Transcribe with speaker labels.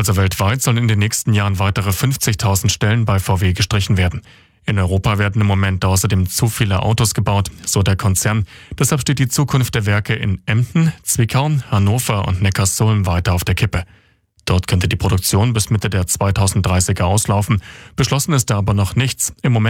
Speaker 1: Also weltweit sollen in den nächsten Jahren weitere 50.000 Stellen bei VW gestrichen werden. In Europa werden im Moment außerdem zu viele Autos gebaut, so der Konzern. Deshalb steht die Zukunft der Werke in Emden, Zwickau, Hannover und Neckarsulm weiter auf der Kippe. Dort könnte die Produktion bis Mitte der 2030er auslaufen. Beschlossen ist da aber noch nichts. Im Moment